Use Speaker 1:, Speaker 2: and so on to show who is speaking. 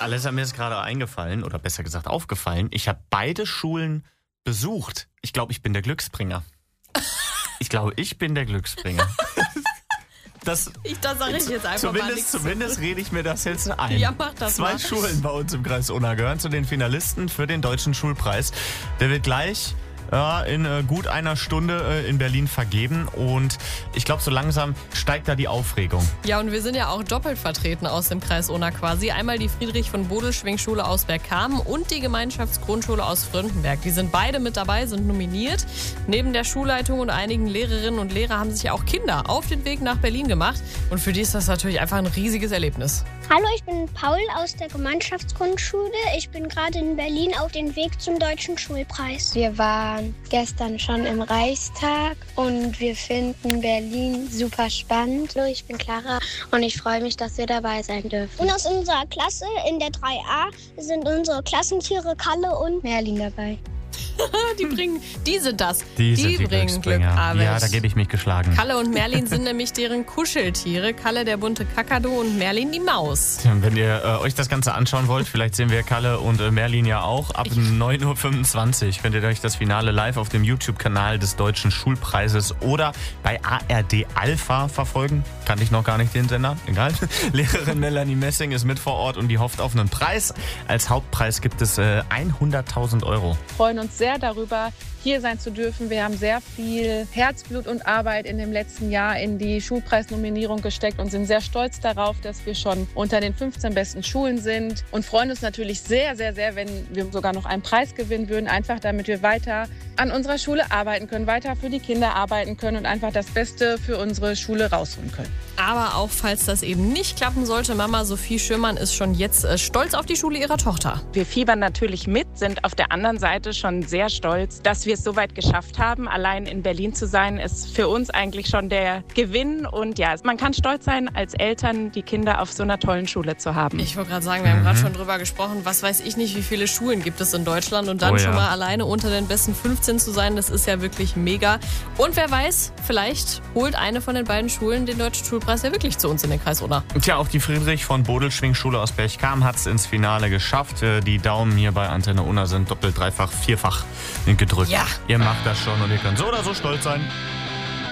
Speaker 1: Alessa, mir ist gerade eingefallen, oder besser gesagt aufgefallen, ich habe beide Schulen besucht. Ich glaube, ich bin der Glücksbringer. Das sage ich jetzt einfach mal nichts. Zumindest rede ich mir das jetzt ein.
Speaker 2: Ja, mach das
Speaker 1: 2
Speaker 2: mal.
Speaker 1: Schulen bei uns im Kreis Unna gehören zu den Finalisten für den Deutschen Schulpreis. Der wird gleich in gut einer Stunde in Berlin vergeben und ich glaube, so langsam steigt da die Aufregung.
Speaker 2: Ja, und wir sind ja auch doppelt vertreten aus dem Kreis Unna quasi. Einmal die Friedrich-von-Bodelschwingh-Schule aus Bergkamen und die Gemeinschaftsgrundschule aus Fröndenberg. Die sind beide mit dabei, sind nominiert. Neben der Schulleitung und einigen Lehrerinnen und Lehrer haben sich ja auch Kinder auf den Weg nach Berlin gemacht. Und für die ist das natürlich einfach ein riesiges Erlebnis.
Speaker 3: Hallo, ich bin Paul aus der Gemeinschaftsgrundschule. Ich bin gerade in Berlin auf dem Weg zum Deutschen Schulpreis.
Speaker 4: Wir waren gestern schon im Reichstag und wir finden Berlin super spannend. Hallo, ich bin Clara und ich freue mich, dass wir dabei sein dürfen.
Speaker 3: Und aus unserer Klasse in der 3a sind unsere Klassentiere Kalle und
Speaker 4: Merlin dabei.
Speaker 2: Die sind das.
Speaker 1: Die
Speaker 2: bringen Glück.
Speaker 1: Ja, da gebe ich mich geschlagen.
Speaker 2: Kalle und Merlin sind nämlich deren Kuscheltiere. Kalle der bunte Kakadu und Merlin die Maus.
Speaker 1: Wenn ihr euch das Ganze anschauen wollt, vielleicht sehen wir Kalle und Merlin ja auch. Ab 9.25 Uhr könnt ihr euch das Finale live auf dem YouTube-Kanal des Deutschen Schulpreises oder bei ARD Alpha verfolgen. Kannte ich noch gar nicht den Sender. Egal. Lehrerin Melanie Messing ist mit vor Ort und die hofft auf einen Preis. Als Hauptpreis gibt es 100.000 Euro.
Speaker 5: Wir freuen uns sehr darüber, hier sein zu dürfen. Wir haben sehr viel Herzblut und Arbeit in dem letzten Jahr in die Schulpreisnominierung gesteckt und sind sehr stolz darauf, dass wir schon unter den 15 besten Schulen sind und freuen uns natürlich sehr, sehr, sehr, wenn wir sogar noch einen Preis gewinnen würden, einfach damit wir weiter an unserer Schule arbeiten können, weiter für die Kinder arbeiten können und einfach das Beste für unsere Schule rausholen können.
Speaker 2: Aber auch falls das eben nicht klappen sollte, Mama Sophie Schürmann ist schon jetzt stolz auf die Schule ihrer Tochter.
Speaker 6: Wir fiebern natürlich mit, sind auf der anderen Seite schon sehr stolz, dass wir es so weit geschafft haben. Allein in Berlin zu sein, ist für uns eigentlich schon der Gewinn. Und ja, man kann stolz sein, als Eltern die Kinder auf so einer tollen Schule zu haben.
Speaker 2: Ich wollte gerade sagen, wir haben gerade schon drüber gesprochen, was weiß ich nicht, wie viele Schulen gibt es in Deutschland. Und dann schon mal alleine unter den besten 15 zu sein, das ist ja wirklich mega. Und wer weiß, vielleicht holt eine von den beiden Schulen den Deutschen Schulpreis ja wirklich zu uns in den Kreis Unna.
Speaker 1: Tja, auch die Friedrich-von-Bodelschwingh-Schule aus Bergkamen hat es ins Finale geschafft. Die Daumen hier bei Antenne Unna sind doppelt, dreifach, vierfach gedrückt.
Speaker 2: Ja.
Speaker 1: Ihr macht das schon und ihr könnt so oder so stolz sein.